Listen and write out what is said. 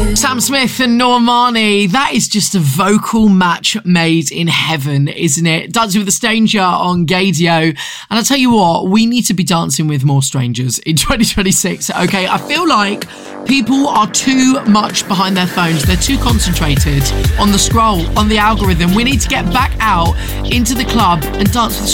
Sam Smith and Normani, that is just a vocal match made in heaven, isn't it? Dancing with a Stranger on Gaydio. And I'll tell you what, we need to be dancing with more strangers in 2026, okay? I feel like people are too much behind their phones. They're too concentrated on the scroll, on the algorithm. We need to get back out into the club and dance with